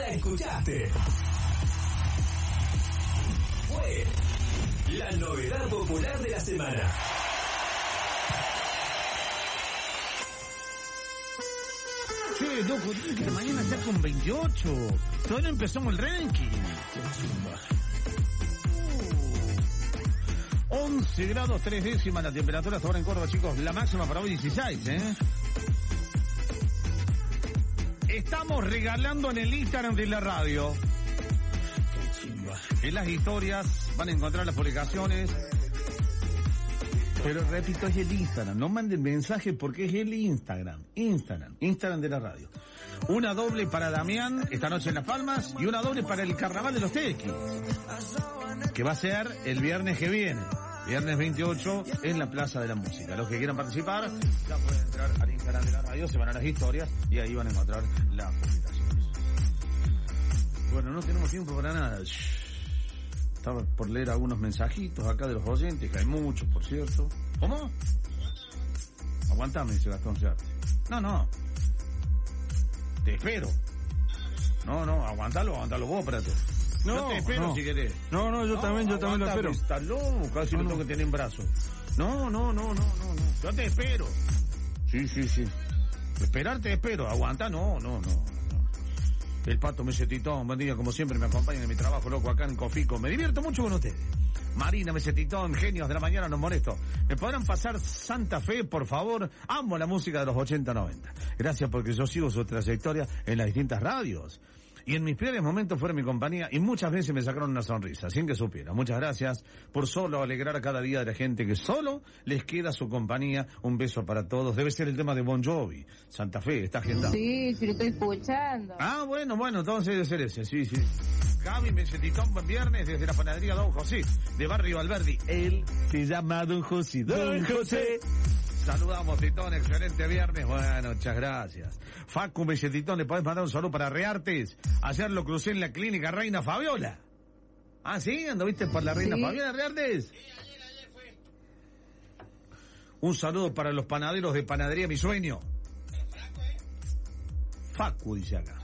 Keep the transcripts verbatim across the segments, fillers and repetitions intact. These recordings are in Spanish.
la escuchaste. Fue la novedad popular de la semana. Che, loco, dime que mañana está con veintiocho. Todavía no empezamos el ranking. Uh, once grados tres décimas la temperatura hasta ahora en Córdoba, chicos. La máxima para hoy dieciséis, ¿eh? Estamos regalando en el Instagram de la radio. En las historias van a encontrar las publicaciones. Pero repito, es el Instagram. No manden mensaje porque es el Instagram. Instagram. Instagram de la radio. Una doble para Damián esta noche en Las Palmas y una doble para el Carnaval de los Tequis, que va a ser el viernes que viene. Viernes veintiocho en la Plaza de la Música. Los que quieran participar ya pueden entrar al Instagram de la radio, se van a las historias y ahí van a encontrar las publicaciones. Bueno, no tenemos tiempo para nada. Estaba por leer algunos mensajitos acá de los oyentes, que hay muchos, por cierto. ¿Cómo? Aguantame, dice Gastón Searte. No, no. Te espero. No, no, aguantalo, aguantalo vos, espérate. No, yo te espero no. Si querés. No, no, yo no, también, yo también lo espero. Estás loco, casi no, lo tengo no. que tener en brazos. No, no, no, no, no, no. Yo te espero. Sí, sí, sí. Esperar te espero, aguanta, no, no, no. El Pato Mesetitón, buen día, como siempre me acompañan en mi trabajo loco acá en Cofico. Me divierto mucho con ustedes. Marina Mesetitón, genios de la mañana, no molesto. ¿Me podrán pasar Santa Fe, por favor? Amo la música de los ochenta noventa. Gracias porque yo sigo su trayectoria en las distintas radios. Y en mis peores momentos fueron mi compañía y muchas veces me sacaron una sonrisa, sin que supiera. Muchas gracias por solo alegrar a cada día de la gente que solo les queda su compañía. Un beso para todos. Debe ser el tema de Bon Jovi. Santa Fe, está agendado. Sí, sí lo estoy escuchando. Ah, bueno, bueno, entonces debe ser ese, sí, sí. Gaby Mesetitón, buen viernes desde la panadería Don José, de Barrio Alberdi. Él se llama Don José. Don José. Saludamos, Titón, excelente viernes. Bueno, muchas gracias. Facu Mesetitón, le podés mandar un saludo para Reartes. Ayer lo crucé en la clínica Reina Fabiola. Ah, ¿sí? ¿Anduviste por la Reina sí. Fabiola, Reartes? Sí, ayer, ayer fue. Un saludo para los panaderos de Panadería Mi Sueño. Facu, ¿eh? Facu, dice acá.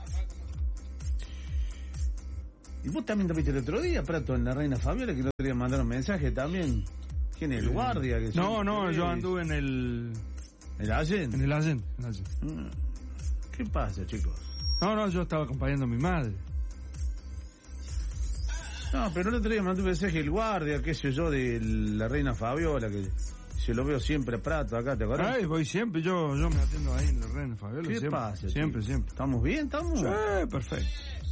Y vos también te viste el otro día, Prato, en la Reina Fabiola, que no quería mandar un mensaje también. ¿Quién es el guardia? Que no, no, yo anduve en el... ¿El Allen? En el Allen. ¿Qué pasa, chicos? No, no, yo estaba acompañando a mi madre. No, pero el otro día mandó un mensaje el guardia, qué sé yo, de la Reina Fabiola, que se lo veo siempre a Prato acá, ¿te acuerdas? Ay, voy siempre, yo yo me atiendo ahí en la Reina Fabiola. ¿Qué siempre, pasa, Siempre, chicos? siempre. ¿Estamos bien? ¿Estamos? Sí, perfecto.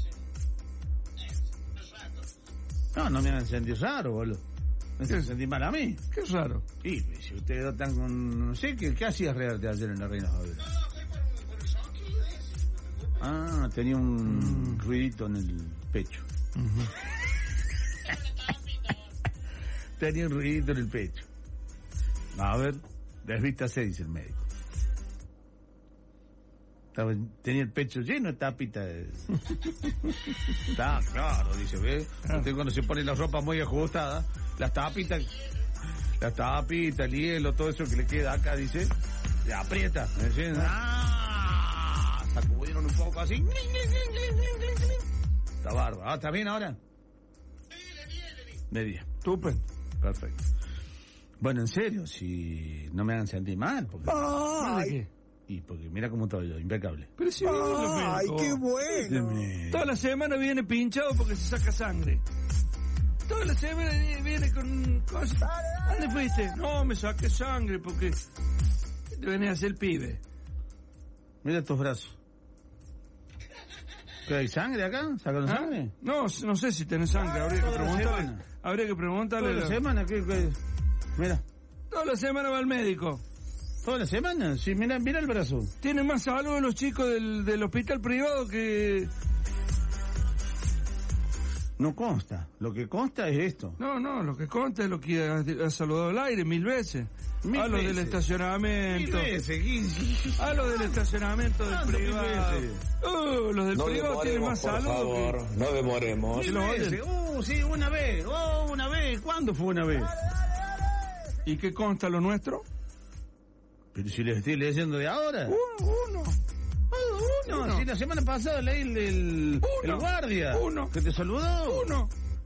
No, no me han sentido raro, boludo. Me hacen sentir mal a mí. Qué raro. Sí, si ustedes están con... No sé, ¿qué, qué hacías Rearte ayer en la Reina Fabiola? Ah, tenía un mm. ruidito en el pecho. Uh-huh. Tenía un ruidito en el pecho. A ver, desvístase, dice el médico. Estaba, tenía el pecho lleno de tapita de... Está claro, dice, ¿ves? Ah. Usted cuando se pone la ropa muy ajustada, las tapitas, las tapitas, el hielo, todo eso que le queda acá, dice, le aprieta. ¿Sí? ¡Ah! Sacudieron un poco así. Está bárbaro. ¿Ah, está bien ahora? De día. Estupendo. Perfecto. Bueno, en serio, si no me hagan sentir mal, porque... ¡Ay! ¿De qué? Y porque mira cómo estoy yo, impecable. Pero si ¡ay, qué bueno! Toda la semana viene pinchado porque se saca sangre. Toda la semana viene con cosas. ¿Dónde fuiste? No, me saqué sangre porque te venía a hacer el pibe. Mira estos brazos. ¿Qué hay sangre acá? ¿Sacaron ¿Ah? sangre? No, no sé si tenés sangre. Habría que preguntarle. Habría que preguntarle. ¿Toda la semana? ¿Qué, qué? Mira. Toda la semana va al médico. ¿Toda la semana? Sí, mira, mira el brazo. Tienen más salud los chicos del, del hospital privado que... No consta. Lo que consta es esto. No, no, lo que consta es lo que ha, ha saludado al aire mil veces. Mil a lo veces. Del estacionamiento. Mil veces. A lo del estacionamiento del privado. Uh, los del no privado tienen más por salud. Por favor, que... no demoremos. Mil veces. Uh, sí, una vez. Oh, una vez. ¿Cuándo fue una vez? ¿Y qué consta lo nuestro? Pero si les estoy leyendo de ahora. Uno, uno. No, Uno. si la semana pasada leí el, el, el guardia. Uno. Que te saludó. Uno.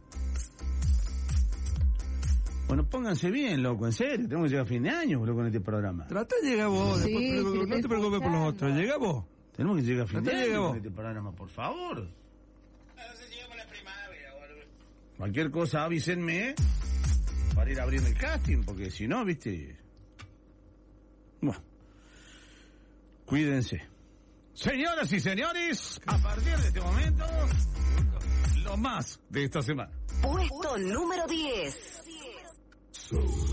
Bueno, pónganse bien, loco, en serio. Tenemos que llegar a fin de año, loco, con este programa. Trata de llegar vos. Sí, Después, sí, no estoy te preocupes por los escuchando. otros. Llega vos. Tenemos que llegar a fin Trata de de año llegar con vos. este programa, por favor. Cualquier cosa avísenme para ir a abrir el casting, porque si no, viste... Bueno, cuídense. Señoras y señores, a partir de este momento, lo más de esta semana. Puesto número diez.